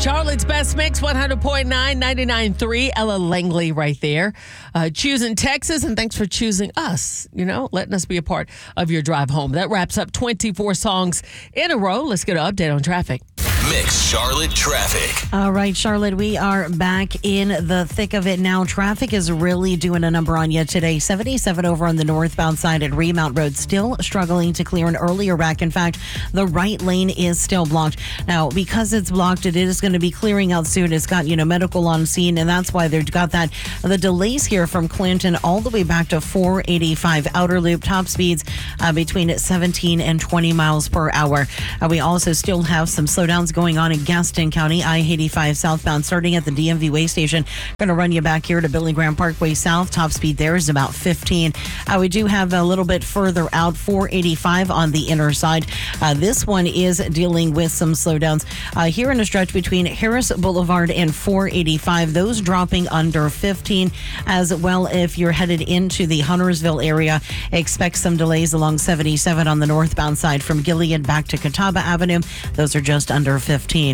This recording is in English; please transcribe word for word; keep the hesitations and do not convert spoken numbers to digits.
Charlotte's Best Mix, one hundred point nine, ninety-nine point three. Ella Langley right there. Uh, choosing Texas, and thanks for choosing us, you know, letting us be a part of your drive home. That wraps up twenty-four songs in a row. Let's get an update on traffic. Mix Charlotte traffic. All right, Charlotte, we are back in the thick of it now. Traffic is really doing a number on you today. seventy-seven over on the northbound side at Remount Road, still struggling to clear an earlier wreck. In fact, the right lane is still blocked. Now, because it's blocked, it is going to be clearing out soon. It's got, you know, medical on scene, and that's why they've got that. The delays here from Clinton all the way back to four eighty-five Outer Loop, top speeds uh, between seventeen and twenty miles per hour. Uh, we also still have some slowdowns going on in Gaston County, I eighty-five southbound, starting at the D M V way station. Going to run you back here to Billy Graham Parkway South. Top speed there is about fifteen. Uh, we do have a little bit further out, four eighty-five on the inner side. Uh, this one is dealing with some slowdowns uh, here in a stretch between Harris Boulevard and four eighty-five. Those dropping under fifteen. As well, if you're headed into the Huntersville area, expect some delays along seventy-seven on the northbound side from Gilead back to Catawba Avenue. Those are just under fifteen.